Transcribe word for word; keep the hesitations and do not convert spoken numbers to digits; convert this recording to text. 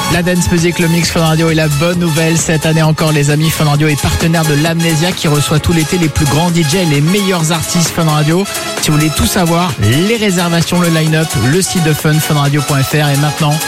La Dance Music, le mix Fun Radio et la bonne nouvelle cette année encore les amis, Fun Radio est partenaire de l'Amnésia qui reçoit tout l'été les plus grands D J et les meilleurs artistes Fun Radio. Si vous voulez tout savoir, les réservations, le line-up, le site de Fun, funradio point f r et maintenant